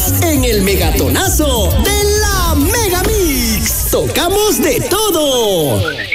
Estás en el Megatonazo de la Megamix. Tocamos de todo.